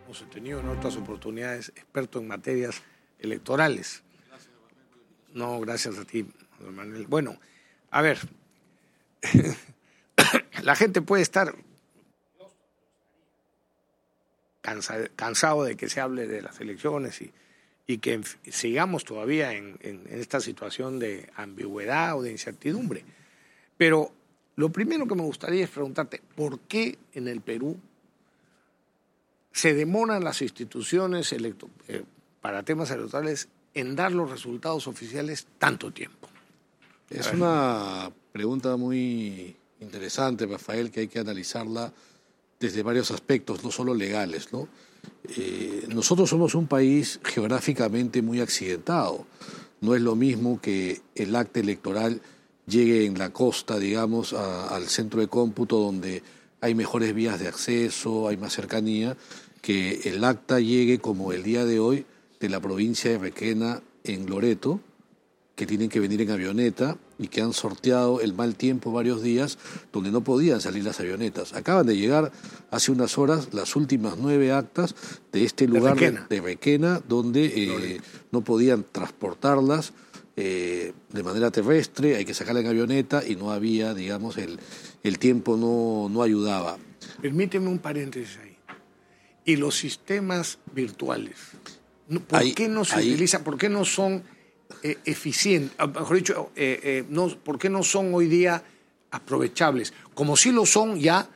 hemos tenido en otras oportunidades, experto en materias electorales. No, gracias a ti, don Manuel. Bueno, a ver, la gente puede estar cansado de que se hable de las elecciones y que sigamos todavía en esta situación de ambigüedad o de incertidumbre. Pero lo primero que me gustaría es preguntarte, ¿por qué en el Perú se demoran las instituciones para temas electorales en dar los resultados oficiales tanto tiempo? Es una pregunta muy interesante, Rafael, que hay que analizarla desde varios aspectos, no solo legales, ¿no? Nosotros somos un país geográficamente muy accidentado. No es lo mismo que el acta electoral llegue en la costa, digamos, al centro de cómputo donde hay mejores vías de acceso, hay más cercanía, que el acta llegue como el día de hoy de la provincia de Requena en Loreto, que tienen que venir en avioneta y que han sorteado el mal tiempo varios días donde no podían salir las avionetas. Acaban de llegar hace unas horas las últimas 9 actas de este lugar de Requena donde no podían transportarlas de manera terrestre, hay que sacarla en avioneta y no había, digamos, el tiempo no ayudaba. Permíteme un paréntesis ahí. ¿Y los sistemas virtuales? ¿Por qué no se utilizan? ¿Por qué no son eficientes? Mejor dicho, ¿por qué no son hoy día aprovechables? Como sí lo son ya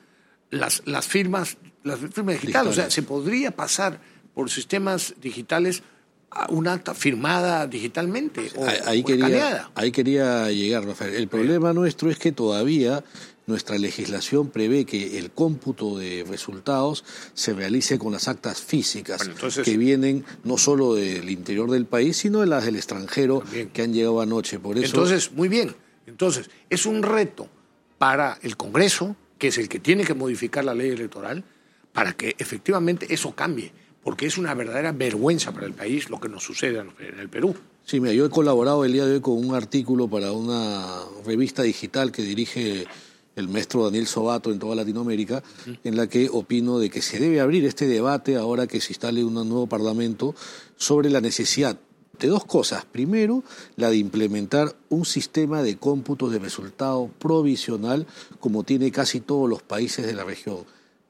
las firmas digitales. O sea, se podría pasar por sistemas digitales a un acta firmada digitalmente o escaneada. Ahí quería llegar, Rafael. El problema nuestro es que todavía nuestra legislación prevé que el cómputo de resultados se realice con las actas físicas, que vienen no solo del interior del país, sino de las del extranjero también, que han llegado anoche. Por eso... Entonces, muy bien. Entonces, es un reto para el Congreso, que es el que tiene que modificar la ley electoral, para que efectivamente eso cambie, porque es una verdadera vergüenza para el país lo que nos sucede en el Perú. Sí, mira, yo he colaborado el día de hoy con un artículo para una revista digital que dirige el maestro Daniel Sobato en toda Latinoamérica, en la que opino de que se debe abrir este debate ahora que se instale un nuevo parlamento sobre la necesidad de 2 cosas. Primero, la de implementar un sistema de cómputos de resultado provisional como tiene casi todos los países de la región.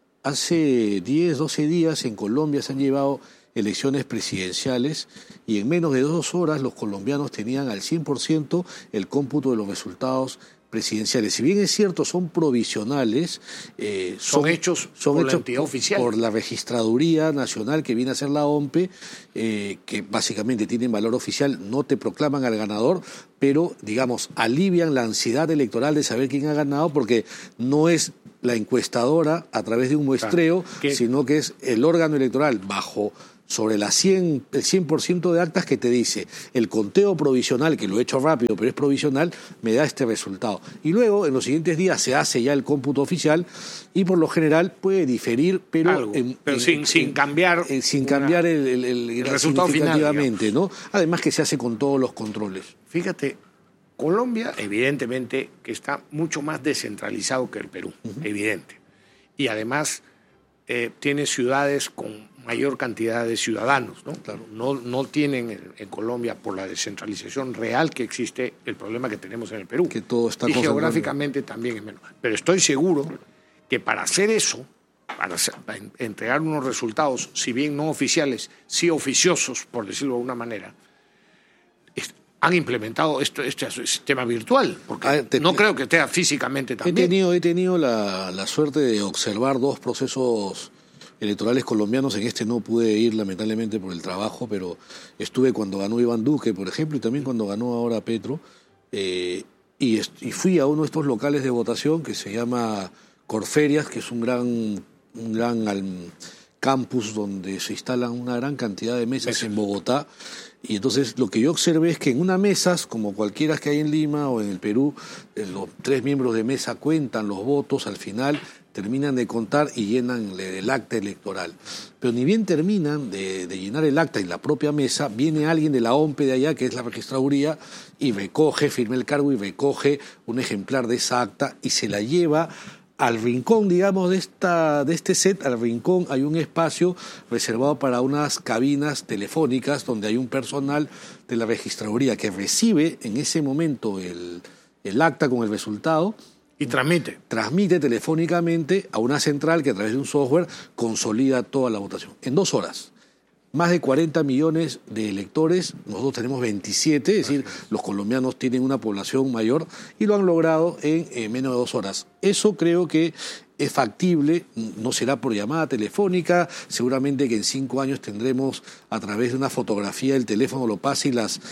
Hace 10, 12 días en Colombia se han llevado elecciones presidenciales y en menos de 2 horas los colombianos tenían al 100% el cómputo de los resultados presidenciales. Si bien es cierto, son provisionales, son hechos por la entidad oficial, por la Registraduría Nacional, que viene a ser la OMPE, que básicamente tienen valor oficial, no te proclaman al ganador, pero, digamos, alivian la ansiedad electoral de saber quién ha ganado, porque no es la encuestadora a través de un muestreo, sino que es el órgano electoral sobre el 100% de actas que te dice el conteo provisional, que lo he hecho rápido pero es provisional, me da este resultado. Y luego en los siguientes días se hace ya el cómputo oficial y por lo general puede diferir, pero sin cambiar el resultado significativamente, ¿no? Además que se hace con todos los controles. Fíjate, Colombia evidentemente que está mucho más descentralizado que el Perú, evidente. Y además tiene ciudades con mayor cantidad de ciudadanos, ¿no? Claro. No tienen en Colombia, por la descentralización real que existe, el problema que tenemos en el Perú. Que todo está y geográficamente también es menos. Pero estoy seguro que para hacer eso, para entregar unos resultados, si bien no oficiales, sí oficiosos, por decirlo de alguna manera, han implementado este sistema virtual, porque no creo que esté físicamente también. He tenido la suerte de observar 2 procesos electorales colombianos. En este no pude ir lamentablemente por el trabajo, pero estuve cuando ganó Iván Duque, por ejemplo, y también cuando ganó ahora Petro, y fui a uno de estos locales de votación que se llama Corferias, que es un gran campus donde se instalan una gran cantidad de mesas en Bogotá. Y entonces lo que yo observé es que en una mesa, como cualquiera que hay en Lima o en el Perú, los 3 miembros de mesa cuentan los votos, al final terminan de contar y llenan el acta electoral. Pero ni bien terminan de llenar el acta en la propia mesa, viene alguien de la OMPE de allá, que es la registraduría, y firma el cargo y recoge un ejemplar de esa acta y se la lleva al rincón, digamos, de este set, al rincón hay un espacio reservado para unas cabinas telefónicas donde hay un personal de la registraduría que recibe en ese momento el acta con el resultado. Y transmite. Transmite telefónicamente a una central que a través de un software consolida toda la votación. En 2 horas. Más de 40 millones de electores, nosotros tenemos 27, es decir, los colombianos tienen una población mayor y lo han logrado en menos de 2 horas. Eso creo que es factible, no será por llamada telefónica, seguramente que en 5 años tendremos a través de una fotografía el teléfono lo pase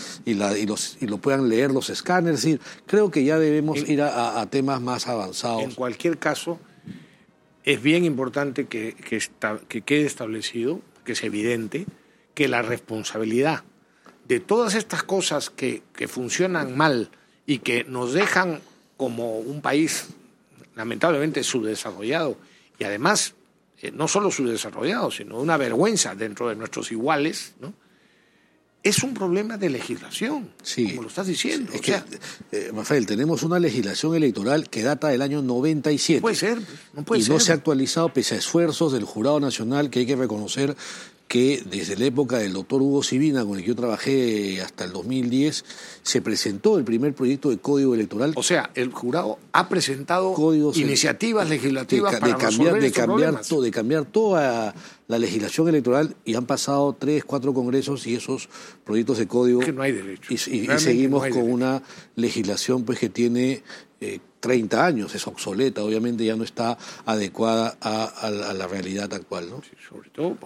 y lo puedan leer los escáneres. Es decir, creo que ya debemos ir a temas más avanzados. En cualquier caso, es bien importante que quede establecido, que es evidente, que la responsabilidad de todas estas cosas que funcionan mal y que nos dejan como un país lamentablemente subdesarrollado, y además no solo subdesarrollado, sino una vergüenza dentro de nuestros iguales, ¿no? Es un problema de legislación, sí, como lo estás diciendo. Es que, Rafael, tenemos una legislación electoral que data del año 97. No puede ser, no puede ser. Y no se ha actualizado pese a esfuerzos del Jurado Nacional, que hay que reconocer que desde la época del doctor Hugo Sibina, con el que yo trabajé hasta el 2010, se presentó el primer proyecto de Código Electoral. O sea, el jurado ha presentado iniciativas legislativas para resolver estos problemas. De cambiar toda la legislación electoral, y han pasado 3, 4 congresos y esos proyectos de código... Que no hay derecho. Y seguimos con una legislación pues que tiene 30 años, es obsoleta, obviamente ya no está adecuada a la realidad actual, ¿no? Sí, sobre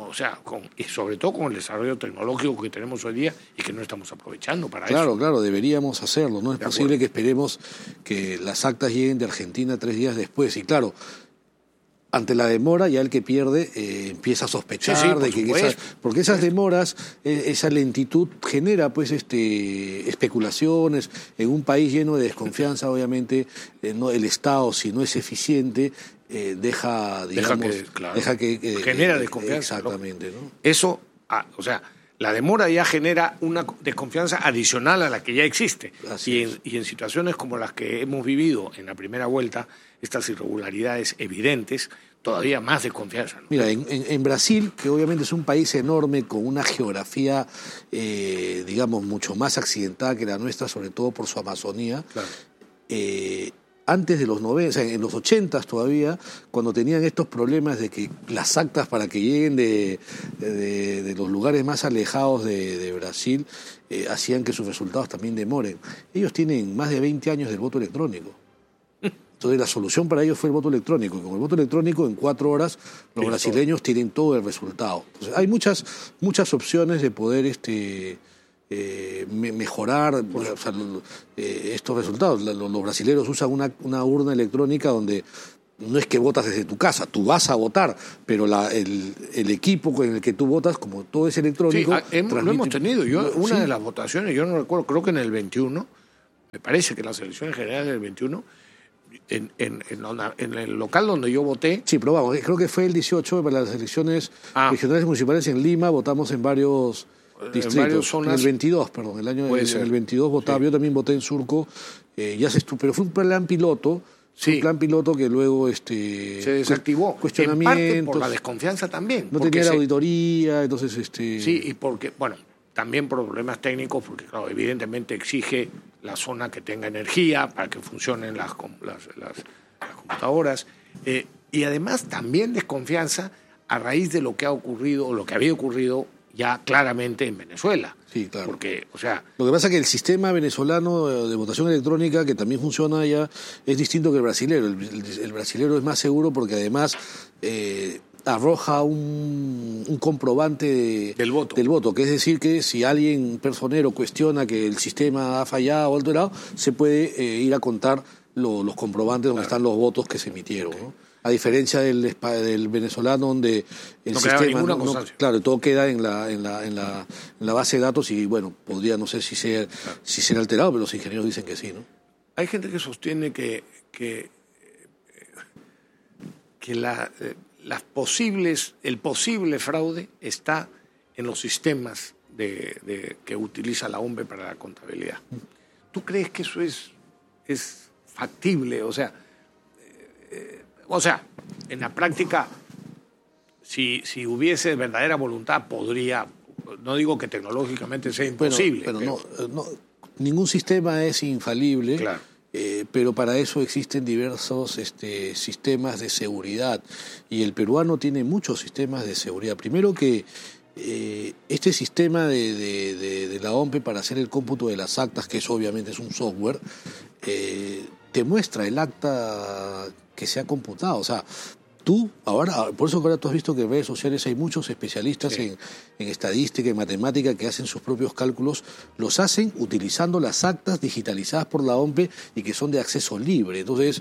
todo con el desarrollo tecnológico que tenemos hoy día y que no estamos aprovechando para eso. Claro, deberíamos hacerlo, no es posible que esperemos que las actas lleguen de Argentina 3 días después, y claro, ante la demora ya el que pierde empieza a sospechar de que porque esas demoras, esa lentitud genera pues especulaciones en un país lleno de desconfianza. Obviamente el Estado, si no es eficiente, deja que genera desconfianza. Exactamente, ¿no? Eso, la demora ya genera una desconfianza adicional a la que ya existe. Y en situaciones como las que hemos vivido en la primera vuelta, estas irregularidades evidentes, todavía más desconfianza, ¿no? Mira, en Brasil, que obviamente es un país enorme con una geografía, digamos, mucho más accidentada que la nuestra, sobre todo por su Amazonía, claro. Antes de los 90, en los 80 todavía, cuando tenían estos problemas de que las actas para que lleguen de los lugares más alejados de Brasil hacían que sus resultados también demoren. Ellos tienen más de 20 años del voto electrónico. Entonces la solución para ellos fue el voto electrónico. Y con el voto electrónico, en 4 horas, los brasileños tienen todo el resultado. Entonces, hay muchas opciones de poder mejorar estos resultados. Los brasileños usan una urna electrónica donde no es que votas desde tu casa, tú vas a votar, pero el equipo con el que tú votas, como todo es electrónico... Sí, lo hemos tenido. Una de las votaciones, yo no recuerdo, creo que en el 21, me parece que en las elecciones generales del 21... En el local donde yo voté... Sí, pero vamos, creo que fue el 18 para las elecciones regionales y municipales en Lima, votamos en varios distritos. En varias zonas. En el 22, perdón, en el 22 votaba, sí. Yo también voté en Surco, pero fue un plan piloto, un plan piloto que luego se desactivó. Cuestionamientos. En parte por la desconfianza también. No tenía la auditoría, entonces... Sí, y porque, también por problemas técnicos, porque claro, evidentemente exige la zona que tenga energía para que funcionen las computadoras, y además también desconfianza a raíz de lo que ha ocurrido, o lo que había ocurrido ya claramente en Venezuela. Sí, claro. Porque, lo que pasa es que el sistema venezolano de votación electrónica, que también funciona allá, es distinto que el brasilero. El brasilero es más seguro porque además... arroja un comprobante del voto, que es decir que si alguien personero cuestiona que el sistema ha fallado o alterado, se puede ir a contar los comprobantes donde están los votos que se emitieron, ¿no? A diferencia del venezolano, donde el sistema claro, todo queda en la base de datos y podría, no sé si ser alterado, pero los ingenieros dicen que sí, ¿no? Hay gente que sostiene que el posible fraude está en los sistemas que utiliza la OMPE para la contabilidad. ¿Tú crees que eso es factible? O sea, en la práctica, si hubiese verdadera voluntad, podría, no digo que tecnológicamente sea imposible. Pero no, ningún sistema es infalible. Claro. Pero para eso existen diversos sistemas de seguridad y el peruano tiene muchos sistemas de seguridad. Primero que este sistema de la OMPE para hacer el cómputo de las actas, que eso obviamente es un software, te muestra el acta que se ha computado. O sea, tú, por eso ahora tú has visto que en redes sociales hay muchos especialistas en estadística y matemática que hacen sus propios cálculos, los hacen utilizando las actas digitalizadas por la OMPE y que son de acceso libre. Entonces,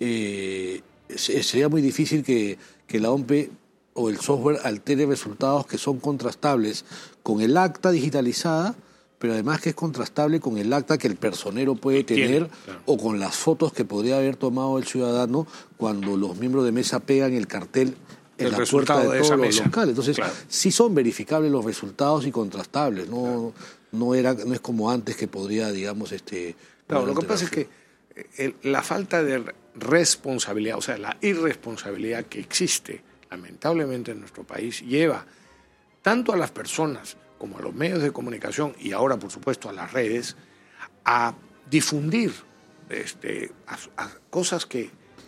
sería muy difícil que la OMPE o el software altere resultados que son contrastables con el acta digitalizada, pero además que es contrastable con el acta que el personero puede tener o con las fotos que podría haber tomado el ciudadano cuando los miembros de mesa pegan el cartel en la puerta de todos los locales. Entonces, sí son verificables los resultados y contrastables, no es como antes que podría, digamos... Claro, lo que pasa es que la falta de responsabilidad, o sea, la irresponsabilidad que existe lamentablemente en nuestro país lleva tanto a las personas como a los medios de comunicación y ahora, por supuesto, a las redes, a difundir a cosas que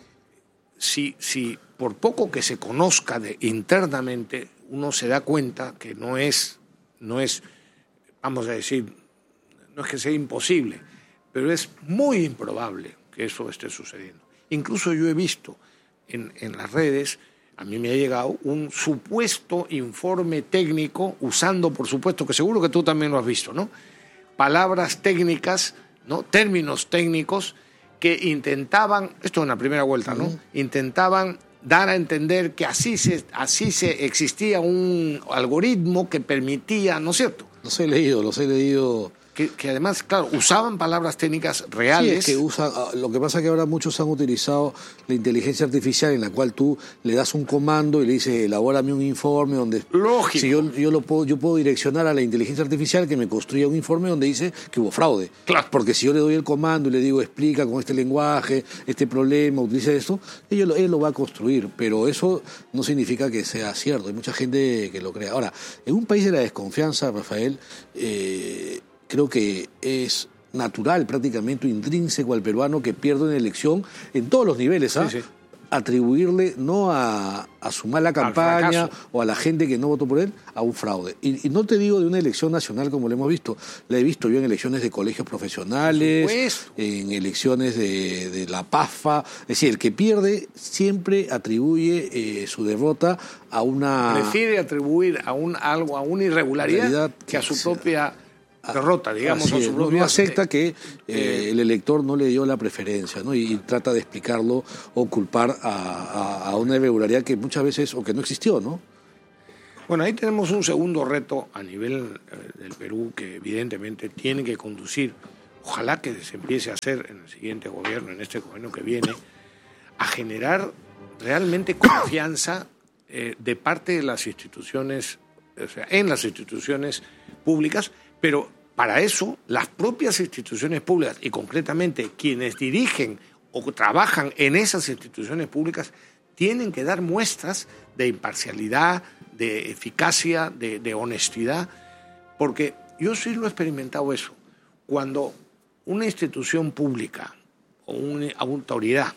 si por poco que se conozca internamente, uno se da cuenta que no es, vamos a decir, no es que sea imposible, pero es muy improbable que eso esté sucediendo. Incluso yo he visto en las redes, a mí me ha llegado un supuesto informe técnico, usando, por supuesto, que seguro que tú también lo has visto, ¿no? Palabras técnicas, ¿no? Términos técnicos que intentaban, esto en la primera vuelta, ¿no? Intentaban dar a entender que así se existía un algoritmo que permitía, ¿no es cierto? Los he leído. Que además, claro, usaban palabras técnicas reales. Sí, es que lo que pasa es que ahora muchos han utilizado la inteligencia artificial en la cual tú le das un comando y le dices, elabórame un informe donde... Lógico. Si yo puedo direccionar a la inteligencia artificial que me construya un informe donde dice que hubo fraude. Claro. Porque si yo le doy el comando y le digo, explica con este lenguaje, este problema, utiliza esto, él lo va a construir. Pero eso no significa que sea cierto. Hay mucha gente que lo crea. Ahora, en un país de la desconfianza, Rafael... creo que es natural, prácticamente intrínseco al peruano que pierde una elección en todos los niveles, atribuirle no a su mala campaña o a la gente que no votó por él, a un fraude. Y no te digo de una elección nacional como lo hemos visto, la he visto yo en elecciones de colegios profesionales, en elecciones de la PAFA, es decir, el que pierde siempre atribuye su derrota a una... Prefiere atribuir a una irregularidad que a su propia... derrota, digamos. No acepta que el elector no le dio la preferencia, ¿no? Y trata de explicarlo o culpar a una irregularidad que muchas veces, o que no existió, ¿no? Bueno, ahí tenemos un segundo reto a nivel del Perú que evidentemente tiene que conducir, ojalá que se empiece a hacer en el siguiente gobierno, en este gobierno que viene, a generar realmente confianza de parte de las instituciones, o sea, en las instituciones públicas. Pero para eso, las propias instituciones públicas y concretamente quienes dirigen o trabajan en esas instituciones públicas tienen que dar muestras de imparcialidad, de eficacia, de honestidad, porque yo sí lo he experimentado eso. Cuando una institución pública o una autoridad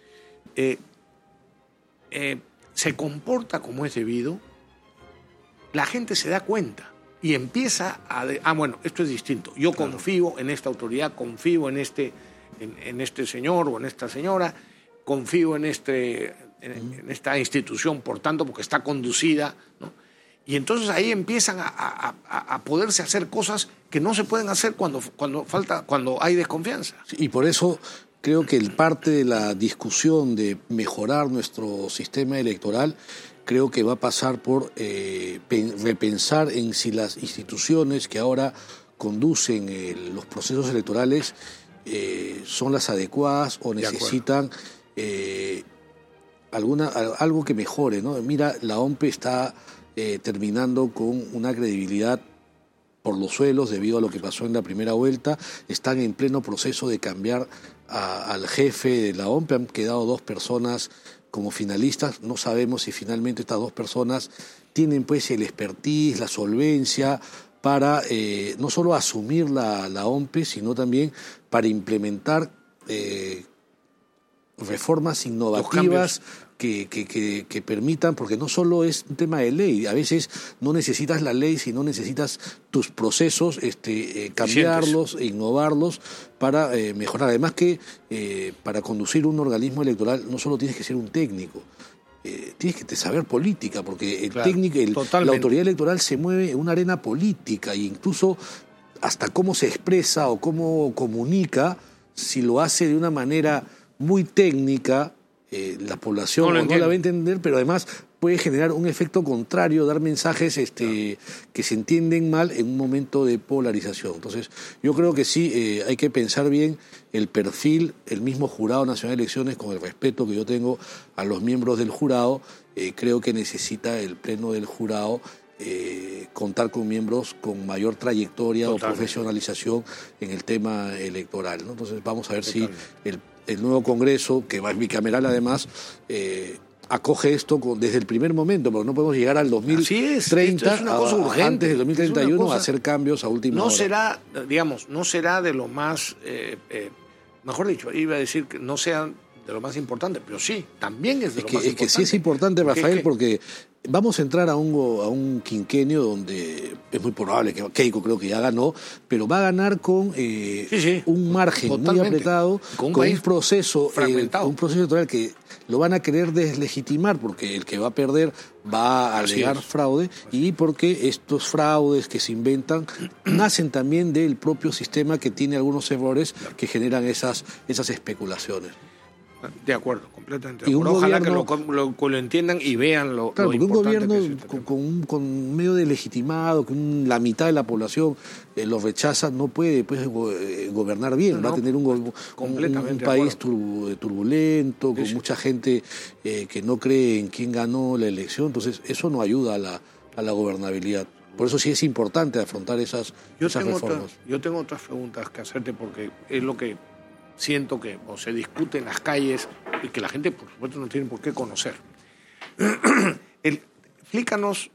se comporta como es debido, la gente se da cuenta. Y empieza bueno, esto es distinto. Yo confío en esta autoridad, confío en este señor o en esta señora, confío en esta institución, por tanto, porque está conducida, ¿no? Y entonces ahí empiezan a poderse hacer cosas que no se pueden hacer cuando hay desconfianza. Y por eso creo que parte de la discusión de mejorar nuestro sistema electoral creo que va a pasar por repensar en si las instituciones que ahora conducen los procesos electorales son las adecuadas o necesitan algo que mejore, ¿no? Mira, la OMPE está terminando con una credibilidad por los suelos debido a lo que pasó en la primera vuelta. Están en pleno proceso de cambiar al jefe de la OMPE. Han quedado 2 personas como finalistas, no sabemos si finalmente estas dos personas tienen pues el expertise, la solvencia para no solo asumir la OMPE, sino también para implementar reformas innovativas que permitan, porque no solo es un tema de ley, a veces no necesitas la ley, sino necesitas tus procesos, cambiarlos, innovarlos para mejorar. Además que para conducir un organismo electoral no solo tienes que ser un técnico, tienes que saber política, porque la autoridad electoral se mueve en una arena política e incluso hasta cómo se expresa o cómo comunica, si lo hace de una manera muy técnica, la población no la va a entender, pero además puede generar un efecto contrario, dar mensajes que se entienden mal en un momento de polarización. Entonces, yo creo que sí, hay que pensar bien el perfil, el mismo Jurado Nacional de Elecciones, con el respeto que yo tengo a los miembros del jurado, creo que necesita el pleno del jurado contar con miembros con mayor trayectoria o profesionalización en el tema electoral, ¿no? Entonces, vamos a ver si el nuevo Congreso, que va bicameral además, acoge esto desde el primer momento, porque no podemos llegar al 2030, es una cosa urgente, antes del 2031, a hacer cambios a última hora. No será de lo más, mejor dicho, iba a decir que no sea de lo más importante, pero sí, también es de lo más importante. Es que sí es importante, Rafael, porque vamos a entrar a un quinquenio donde es muy probable que Keiko creo que ya ganó, pero va a ganar con un margen muy apretado, con un proceso electoral que lo van a querer deslegitimar, porque el que va a perder va a alegar fraude, y porque estos fraudes que se inventan nacen también del propio sistema, que tiene algunos errores que generan esas especulaciones. De acuerdo, completamente. Ojalá que lo entiendan y vean lo importante. Un gobierno con medio delegitimado, que la mitad de la población lo rechaza, no puede gobernar bien. Va a tener un país turbulento, con mucha gente que no cree en quién ganó la elección. Entonces, eso no ayuda a la gobernabilidad. Por eso sí es importante afrontar esas reformas. Yo tengo otras preguntas que hacerte, porque es lo que siento que se discute en las calles y que la gente, por supuesto, no tiene por qué conocer. Explícanos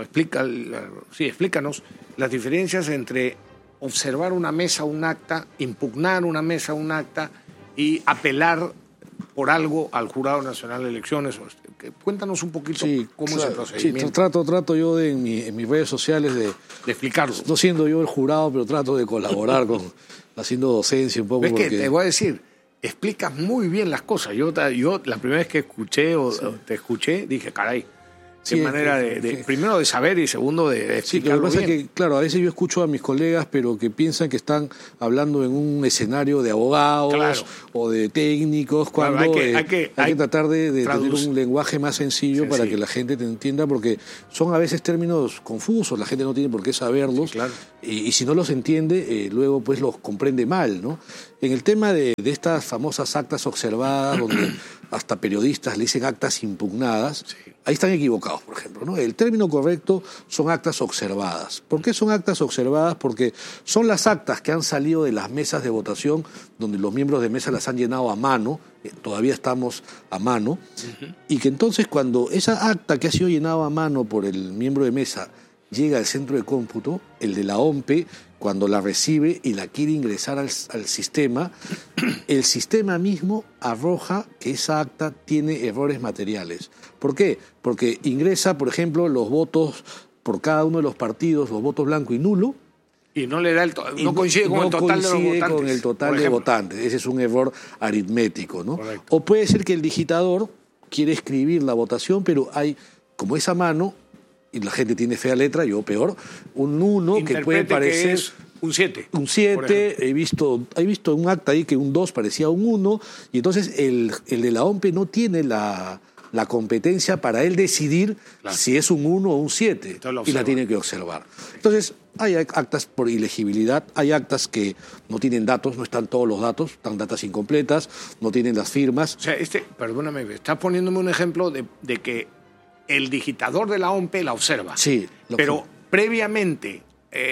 las diferencias entre observar una mesa, un acta, impugnar una mesa, un acta y apelar por algo al Jurado Nacional de Elecciones. Cuéntanos un poquito cómo es el procedimiento. Sí, trato yo en mis redes sociales de explicarlo. No siendo yo el jurado, pero trato de colaborar haciendo docencia un poco. Es que te voy a decir, explicas muy bien las cosas. Yo la primera vez que escuché te escuché, dije, caray, qué manera primero de saber y segundo de explicarlo bien. Lo que pasa es que, claro, a veces yo escucho a mis colegas, pero que piensan que están hablando en un escenario de abogados o de técnicos, cuando hay que tratar de tener un lenguaje más sencillo para que la gente te entienda, porque son a veces términos confusos, la gente no tiene por qué saberlos, y si no los entiende, luego pues los comprende mal, ¿no? En el tema de estas famosas actas observadas, donde hasta periodistas le dicen actas impugnadas, ahí están equivocados, por ejemplo, ¿no? El término correcto son actas observadas. ¿Por qué son actas observadas? Porque son las actas que han salido de las mesas de votación, donde los miembros de mesa las han llenado a mano, todavía estamos a mano, y que entonces cuando esa acta que ha sido llenada a mano por el miembro de mesa llega al centro de cómputo, el de la OMPE, cuando la recibe y la quiere ingresar al sistema, el sistema mismo arroja que esa acta tiene errores materiales. ¿Por qué? Porque ingresa, por ejemplo, los votos por cada uno de los partidos, los votos blanco y nulo, y no le da no coincide con el total de los votantes. Con el total de votantes. Ese es un error aritmético, ¿no? Correcto. O puede ser que el digitador quiere escribir la votación, pero hay, como esa mano, y la gente tiene fea letra, yo peor, un 1 que puede parecer... Que es un 7. Un 7, he visto un acta ahí que un 2 parecía un 1, y entonces el de la OMPE no tiene la competencia para él decidir si es un 1 o un 7, y la tiene que observar. Entonces, hay actas por ilegibilidad, hay actas que no tienen datos, no están todos los datos, están datas incompletas, no tienen las firmas. O sea, perdóname, estás poniéndome un ejemplo de que el digitador de la OMPE la observa. Sí. Pero previamente,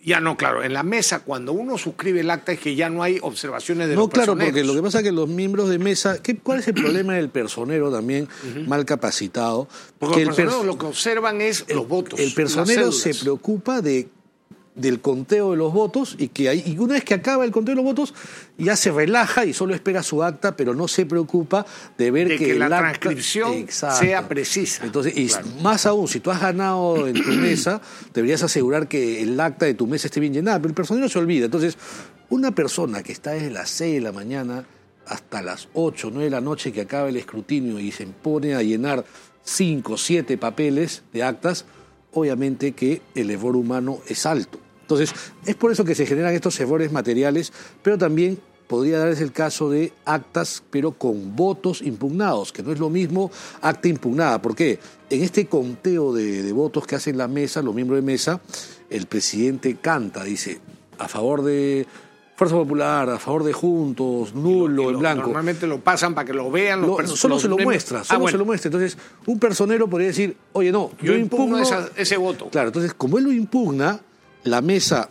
Ya no, claro, en la mesa cuando uno suscribe el acta es que ya no hay observaciones de los personeros. No, claro, porque lo lo que pasa es que los miembros de mesa, ¿cuál es el problema del personero también mal capacitado? Porque los personeros lo que observan es los votos. El personero se preocupa del conteo de los votos y una vez que acaba el conteo de los votos ya se relaja y solo espera su acta, pero no se preocupa de ver que la transcripción sea precisa. Entonces, y más aún, si tú has ganado en tu mesa, deberías asegurar que el acta de tu mesa esté bien llenada, pero el personero se olvida. Entonces, una persona que está desde las 6 de la mañana hasta las 8, 9 de la noche que acaba el escrutinio y se pone a llenar 5, 7 papeles de actas, obviamente que el error humano es alto. Entonces, es por eso que se generan estos errores materiales, pero también podría darse el caso de actas, pero con votos impugnados, que no es lo mismo acta impugnada. ¿Por qué? En este conteo de votos que hacen la mesa, los miembros de mesa, el presidente canta, dice, a favor de Fuerza Popular, a favor de Juntos, nulo, en blanco. Normalmente lo pasan para que lo vean. Solo se lo muestra. Entonces, un personero podría decir, oye, no, yo impugno ese voto. Claro, entonces, como él lo impugna, la mesa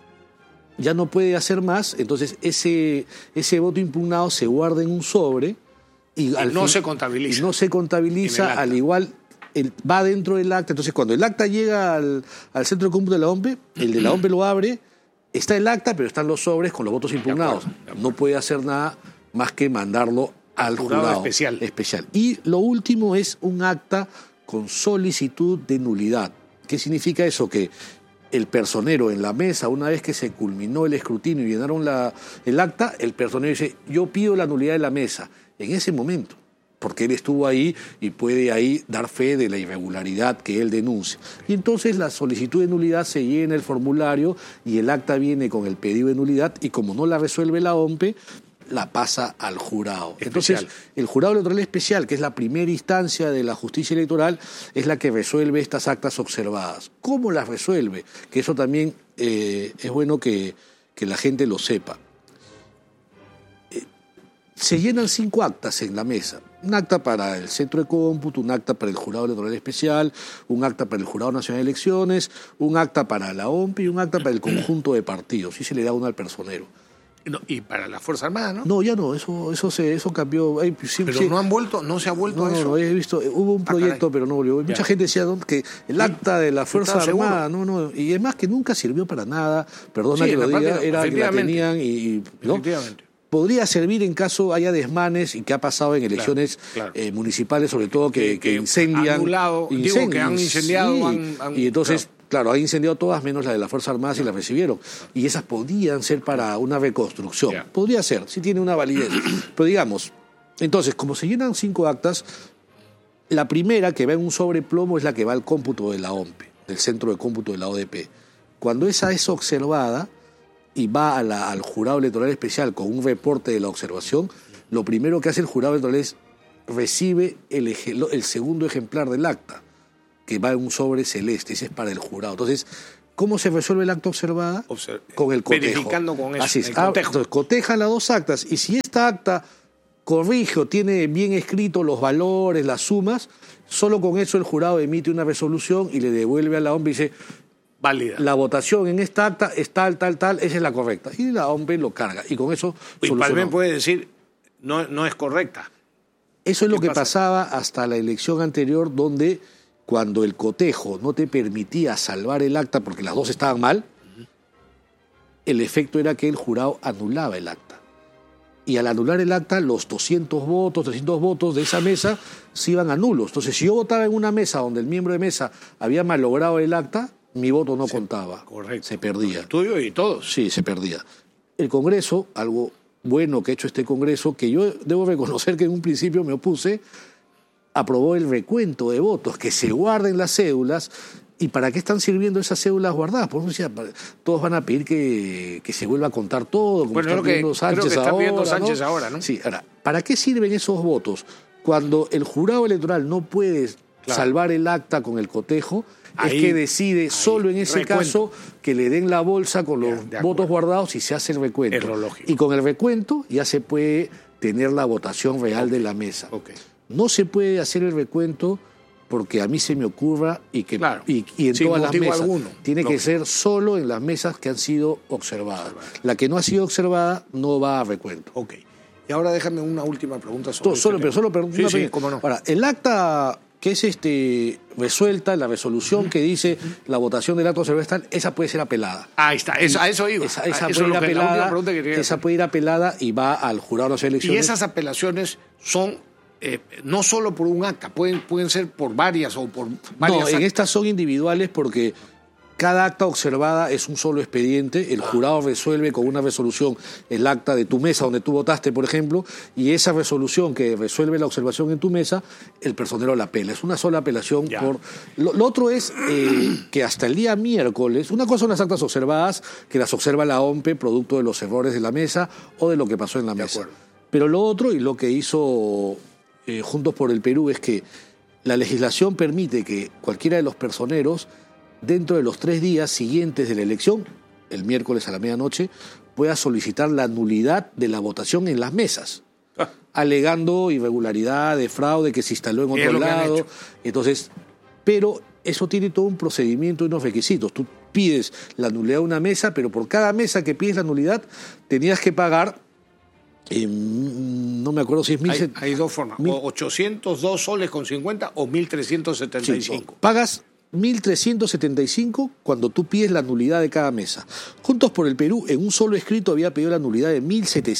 ya no puede hacer más, entonces ese voto impugnado se guarda en un sobre y no se contabiliza. Y no se contabiliza, al igual va dentro del acta. Entonces, cuando el acta llega al centro de cómputo de la OMPE, el de la OMPE lo abre, está el acta, pero están los sobres con los votos impugnados. De acuerdo. No puede hacer nada más que mandarlo al jurado especial. Y lo último es un acta con solicitud de nulidad. ¿Qué significa eso? Que el personero en la mesa, una vez que se culminó el escrutinio y llenaron el acta, el personero dice, yo pido la nulidad de la mesa. En ese momento, porque él estuvo ahí y puede ahí dar fe de la irregularidad que él denuncia. Y entonces la solicitud de nulidad se llena el formulario y el acta viene con el pedido de nulidad y como no la resuelve la OMPE, la pasa al jurado. Especial. Entonces, el jurado electoral especial, que es la primera instancia de la justicia electoral, es la que resuelve estas actas observadas. ¿Cómo las resuelve? Que eso también es bueno que la gente lo sepa. Se llenan 5 actas en la mesa. Un acta para el centro de cómputo, un acta para el jurado electoral especial, un acta para el Jurado Nacional de Elecciones, un acta para la OMPE y un acta para el conjunto de partidos. Y se le da uno al personero. No, y para la Fuerza Armada, ¿no? No, ya no, eso cambió. Pero no se ha vuelto a eso. No, he visto, hubo un proyecto, pero no volvió. Mucha gente decía que el acta de la Fuerza Armada, y es más que nunca sirvió para nada, perdona que lo diga, era que la tenían ¿no? Efectivamente. Podría servir en caso haya desmanes y que ha pasado en elecciones municipales, sobre todo que incendian. Que han incendiado. Sí. Y entonces... Claro, han incendiado todas menos la de las Fuerzas Armadas y las recibieron. Y esas podían ser para una reconstrucción. Podría ser, sí tiene una validez. Pero digamos, entonces, como se llenan 5 actas, la primera que va en un sobreplomo es la que va al cómputo de la OMPE, del centro de cómputo de la ODP. Cuando esa es observada y va al jurado electoral especial con un reporte de la observación, lo primero que hace el jurado electoral es recibe el segundo ejemplar del acta, que va en un sobre celeste, ese es para el jurado. Entonces, ¿cómo se resuelve el acta observada? Con el cotejo. Verificando con eso. Así es. Entonces, cotejan las 2 actas y si esta acta corrige o tiene bien escrito los valores, las sumas, solo con eso el jurado emite una resolución y le devuelve a la OMPE y dice, válida. La votación en esta acta es tal, esa es la correcta. Y la OMPE lo carga. Y con eso y Palmen puede decir, no es correcta. Eso es lo que pasaba hasta la elección anterior, donde cuando el cotejo no te permitía salvar el acta porque las 2 estaban mal, el efecto era que el jurado anulaba el acta. Y al anular el acta, los 200 votos, 300 votos de esa mesa se iban a nulos. Entonces, si yo votaba en una mesa donde el miembro de mesa había malogrado el acta, mi voto no contaba. Correcto. Se perdía. El tuyo y todos. Sí, se perdía. El Congreso, algo bueno que ha hecho este Congreso, que yo debo reconocer que en un principio me opuse, aprobó el recuento de votos, que se guarden las cédulas. ¿Y para qué están sirviendo esas cédulas guardadas? Por eso todos van a pedir que se vuelva a contar todo, como está pidiendo Sánchez ahora, ¿no? Sí, ahora, ¿para qué sirven esos votos? Cuando el jurado electoral no puede salvar el acta con el cotejo, es que decide solo en ese caso que le den la bolsa con los votos guardados y se hace el recuento. Es lo lógico. Y con el recuento ya se puede tener la votación real de la mesa. No se puede hacer el recuento porque a mí se me ocurra y que claro, y en todas las mesas. Alguno. Tiene que ser solo en las mesas que han sido observadas. La que no ha sido observada no va a recuento. Ok. Y ahora déjame una última pregunta sobre solo pregunta. Sí, cómo no. Ahora, el acta que es resuelta, la resolución que dice la votación del acto observado, esa puede ser apelada. Ahí está, a eso iba. Esa puede ir apelada y va al jurado de las elecciones. Y esas apelaciones son no solo por un acta, pueden ser por varias o por varias. No, en estas son individuales porque cada acta observada es un solo expediente, el jurado resuelve con una resolución el acta de tu mesa donde tú votaste, por ejemplo, y esa resolución que resuelve la observación en tu mesa, el personero la apela. Es una sola apelación. Lo otro es que hasta el día miércoles, una cosa son las actas observadas, que las observa la OMPE producto de los errores de la mesa o de lo que pasó en la mesa. Acuerdo. Pero lo otro, y lo que hizo Juntos por el Perú, es que la legislación permite que cualquiera de los personeros, dentro de los 3 días siguientes de la elección, el miércoles a la medianoche, pueda solicitar la nulidad de la votación en las mesas, alegando irregularidad, fraude que se instaló en otro lado. Entonces, pero eso tiene todo un procedimiento y unos requisitos. Tú pides la nulidad de una mesa, pero por cada mesa que pides la nulidad tenías que pagar, no me acuerdo si es hay dos formas, o 802 soles con 50 o 1.375. Sí, pagas 1.375 cuando tú pides la nulidad de cada mesa. Juntos por el Perú, en un solo escrito, había pedido la nulidad de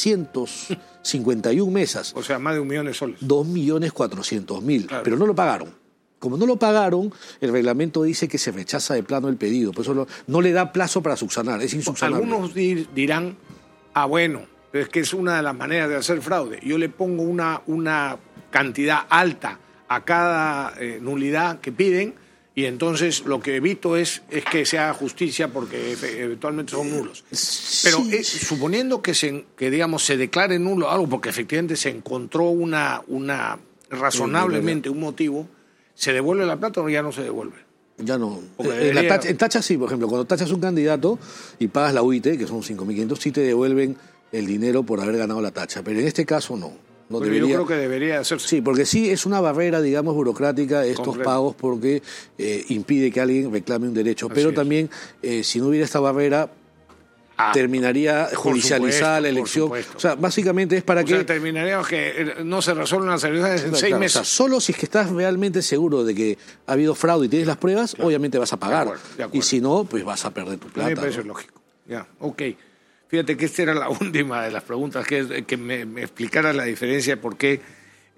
1.751 mesas. O sea, más de 1 millón de soles. 2.400.000, claro. Pero no lo pagaron. Como no lo pagaron, el reglamento dice que se rechaza de plano el pedido. Por eso no le da plazo para subsanar, es insubsanable. Algunos dirán, bueno, pero es que es una de las maneras de hacer fraude. Yo le pongo una cantidad alta a cada nulidad que piden, y entonces lo que evito es que se haga justicia porque eventualmente son nulos. Pero suponiendo que se declare nulo algo porque efectivamente se encontró razonablemente un motivo, ¿se devuelve la plata o ya no se devuelve? Ya no. En tacha sí, por ejemplo, cuando tachas un candidato y pagas la UIT, que son 5.500, sí te devuelven el dinero por haber ganado la tacha. Pero en este caso no. Yo creo que debería hacerse. Sí, porque sí es una barrera, digamos, burocrática estos pagos porque impide que alguien reclame un derecho. Pero también, si no hubiera esta barrera, terminaría judicializada la elección. O sea, básicamente es para que... terminaríamos que no se resuelven las elecciones en 6 meses. O sea, solo si es que estás realmente seguro de que ha habido fraude y tienes las pruebas, obviamente vas a pagar. De acuerdo. Y si no, pues vas a perder tu plata. A mí me parece lógico. Ok. Fíjate que esta era la última de las preguntas, que me explicara la diferencia de por qué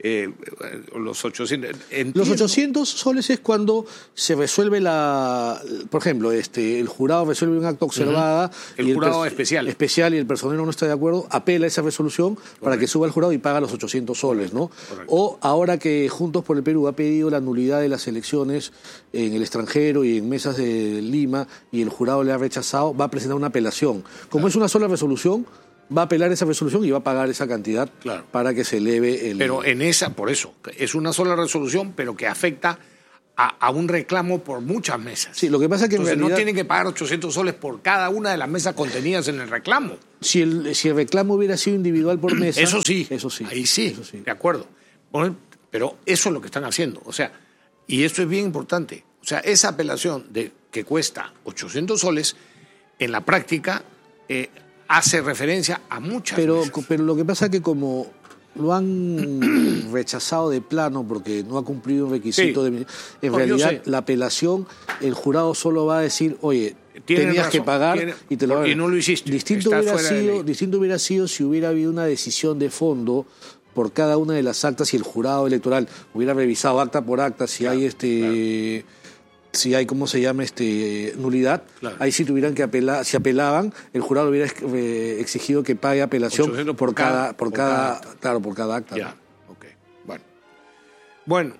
los 800... Los 800 soles es cuando se resuelve por ejemplo, el jurado resuelve un acto observada. El jurado especial. Y el personero no está de acuerdo, apela esa resolución para que suba al jurado y paga los 800 soles, ¿no? Correcto. O ahora que Juntos por el Perú ha pedido la nulidad de las elecciones en el extranjero y en mesas de Lima y el jurado le ha rechazado, va a presentar una apelación. Como es una sola resolución, va a apelar esa resolución y va a pagar esa cantidad para que se eleve el... Pero por eso, es una sola resolución, pero que afecta a un reclamo por muchas mesas. Sí, lo que pasa es que entonces en realidad, no tienen que pagar 800 soles por cada una de las mesas contenidas en el reclamo. Si el reclamo hubiera sido individual por mesa... Eso sí. Ahí sí. De acuerdo. Bueno, pero eso es lo que están haciendo. O sea, y esto es bien importante. O sea, esa apelación que cuesta 800 soles, en la práctica... hace referencia a muchas mesas. Pero lo que pasa es que como lo han rechazado de plano porque no ha cumplido un requisito, en realidad la apelación, el jurado solo va a decir, oye, tenías que pagar y te lo va a dar. Y no lo hiciste. Distinto hubiera sido si hubiera habido una decisión de fondo por cada una de las actas y el jurado electoral hubiera revisado acta por acta si hay si hay, ¿cómo se llama? Nulidad, ahí sí tuvieran que apelar, si apelaban, el jurado hubiera exigido que pague apelación por cada acta. Ya, ¿no? Ok. Bueno,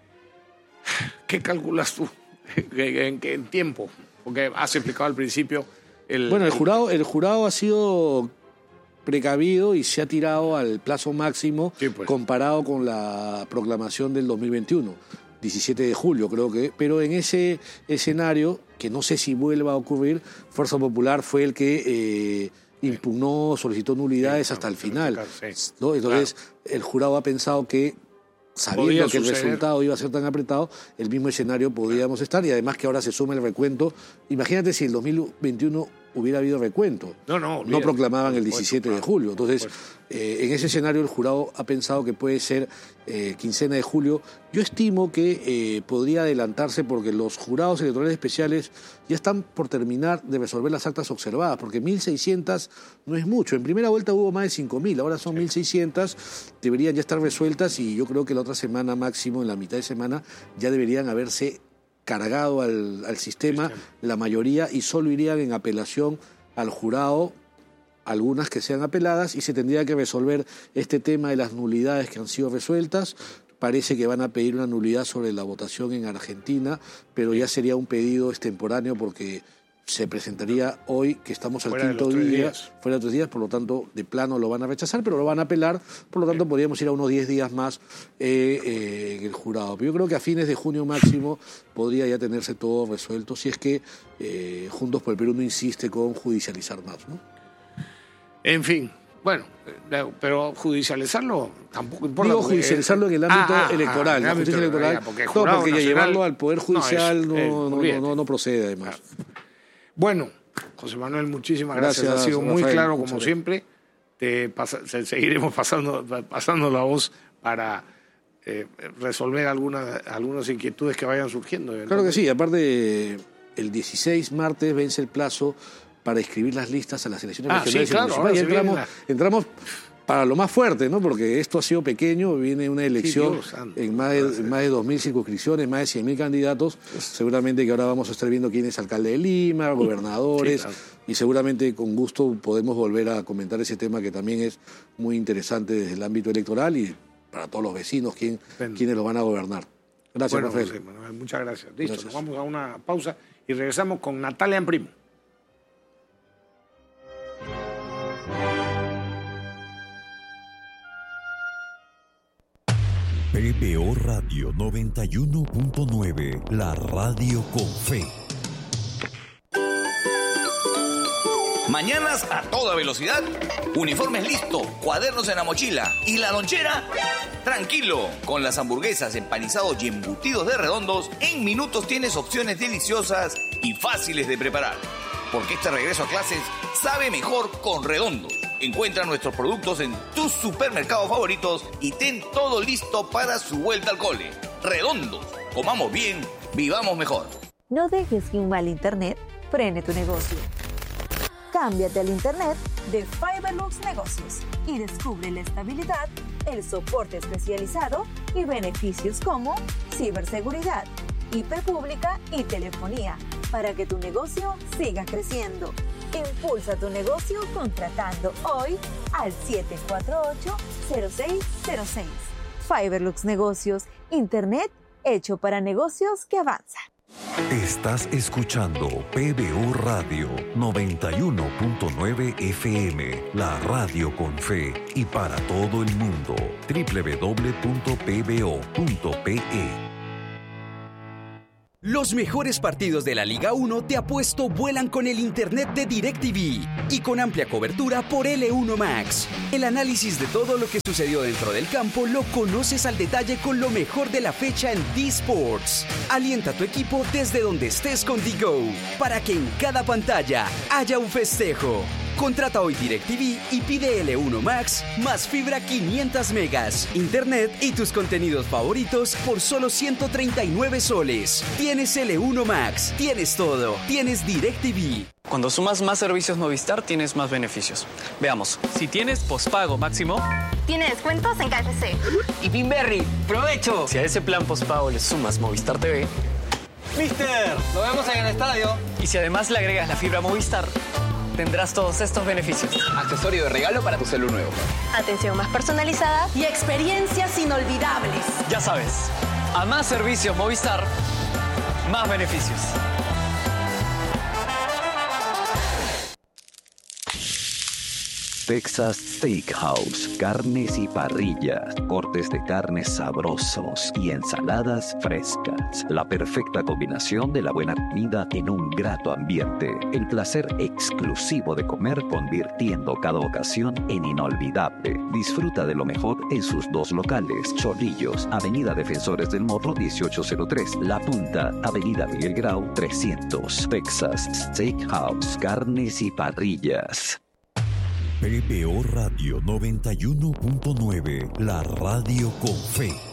¿qué calculas tú? ¿En tiempo? Porque has explicado al principio... el jurado ha sido precavido y se ha tirado al plazo máximo comparado con la proclamación del 2021. 17 de julio creo que, pero en ese escenario, que no sé si vuelva a ocurrir, Fuerza Popular fue el que impugnó, solicitó nulidades hasta el final, ¿no? Entonces el jurado ha pensado que sabiendo que el resultado iba a ser tan apretado, el mismo escenario podíamos estar, y además que ahora se suma el recuento. Imagínate si el 2021 hubiera habido recuento. No proclamaban el 17 de julio. Entonces, en ese escenario el jurado ha pensado que puede ser quincena de julio. Yo estimo que podría adelantarse porque los jurados electorales especiales ya están por terminar de resolver las actas observadas, porque 1.600 no es mucho. En primera vuelta hubo más de 5.000, ahora son 1.600, deberían ya estar resueltas, y yo creo que la otra semana máximo, en la mitad de semana, ya deberían haberse cargado al sistema la mayoría, y solo irían en apelación al jurado algunas que sean apeladas, y se tendría que resolver este tema de las nulidades que han sido resueltas. Parece que van a pedir una nulidad sobre la votación en Argentina, pero ya sería un pedido extemporáneo porque se presentaría hoy, que estamos al quinto día, fuera de 3 días, por lo tanto, de plano lo van a rechazar, pero lo van a apelar, por lo tanto, podríamos ir a unos 10 días más en el jurado. Pero yo creo que a fines de junio máximo podría ya tenerse todo resuelto, si es que Juntos por el Perú no insiste con judicializar más, ¿no? En fin, bueno, pero judicializarlo tampoco importa. Digo judicializarlo en el ámbito electoral, la justicia electoral, porque ya llevarlo al Poder Judicial no procede, además. Bueno, José Manuel, muchísimas gracias. Ha sido muy claro, como siempre. Seguiremos pasando la voz para resolver algunas inquietudes que vayan surgiendo. Claro que sí. Aparte, el 16 martes vence el plazo para inscribir las listas a las elecciones regionales y municipales. Y entramos para lo más fuerte, ¿no? Porque esto ha sido pequeño, viene una elección en más de 2.000 circunscripciones, más de 100.000 candidatos. Seguramente que ahora vamos a estar viendo quién es alcalde de Lima, gobernadores, y seguramente con gusto podemos volver a comentar ese tema que también es muy interesante desde el ámbito electoral y para todos los vecinos, quiénes lo van a gobernar. Gracias, Rafael. José Manuel, muchas gracias. Listo, nos vamos a una pausa y regresamos con Natalia Amprimo. PBO Radio 91.9, la radio con fe. Mañanas a toda velocidad, uniformes listos, cuadernos en la mochila y la lonchera. Tranquilo, con las hamburguesas, empanizados y embutidos de Redondos, en minutos tienes opciones deliciosas y fáciles de preparar. Porque este regreso a clases sabe mejor con Redondos. Encuentra nuestros productos en tus supermercados favoritos y ten todo listo para su vuelta al cole. Redondos, comamos bien, vivamos mejor. No dejes que un mal internet frene tu negocio. Cámbiate al internet de Fiberlux Negocios y descubre la estabilidad, el soporte especializado y beneficios como ciberseguridad, IP pública y telefonía para que tu negocio siga creciendo. Impulsa tu negocio contratando hoy al 748-0606. Fiberlux Negocios, internet hecho para negocios que avanzan. Estás escuchando PBO Radio 91.9 FM, la radio con fe y para todo el mundo. www.pbo.pe. Los mejores partidos de la Liga 1 te apuesto vuelan con el internet de DirecTV y con amplia cobertura por L1 Max. El análisis de todo lo que sucedió dentro del campo lo conoces al detalle con lo mejor de la fecha en D-Sports. Alienta a tu equipo desde donde estés con DGO para que en cada pantalla haya un festejo. Contrata hoy DirecTV y pide L1 Max más fibra 500 megas, internet y tus contenidos favoritos por solo 139 soles. Tienes L1 Max, tienes todo, tienes DirecTV. Cuando sumas más servicios Movistar, tienes más beneficios. Veamos, si tienes pospago máximo, tiene descuentos en KFC. Y Pinberry, ¡provecho! Si a ese plan pospago le sumas Movistar TV, ¡Mister! ¡Lo vemos en el estadio! Y si además le agregas la fibra Movistar, tendrás todos estos beneficios. Accesorio de regalo para tu celu nuevo. Atención más personalizada y experiencias inolvidables. Ya sabes, a más servicios Movistar, más beneficios. Texas Steakhouse, carnes y parrillas, cortes de carnes sabrosos y ensaladas frescas. La perfecta combinación de la buena comida en un grato ambiente. El placer exclusivo de comer, convirtiendo cada ocasión en inolvidable. Disfruta de lo mejor en sus 2 locales: Chorrillos, Avenida Defensores del Morro 1803, La Punta, Avenida Miguel Grau 300. Texas Steakhouse, carnes y parrillas. PBO Radio 91.9, la radio con fe.